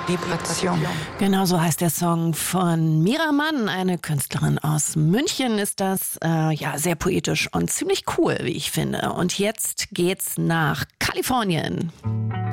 Vibration. Genau so heißt der Song von Mira Mann, eine Künstlerin aus München ist das. Ja, sehr poetisch und ziemlich cool, wie ich finde. Und jetzt geht's nach Kalifornien.